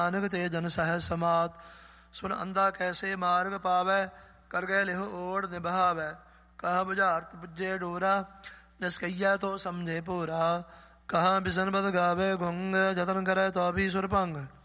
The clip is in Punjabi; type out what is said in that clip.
ਨਾਨਕ ਤੇ ਜਨ ਸਹਿ ਸਮਾਤ। ਸੁਨ ਅੰਧਾ ਕੈਸੇ ਮਾਰਗ ਪਾਵੈ, ਕਰ ਗਏ ਲਿਹੁ ਓੜ ਨਿਭਾਵੈ। ਕਹਾ ਬੁਝਾਰਤ ਪੁੱਜੇ ਡੋਰਾ, ਜਿਸ ਕਹੀਐ ਤੋ ਸਮਝੇ ਭੋਰਾ। ਕਹਾ ਬਿਸਨ ਬਦ ਗਾਵੇ ਗੁੰਗ, ਜਤਨ ਕਰੈ ਤੋ ਵੀ ਸੁਰ ਭੰਗ।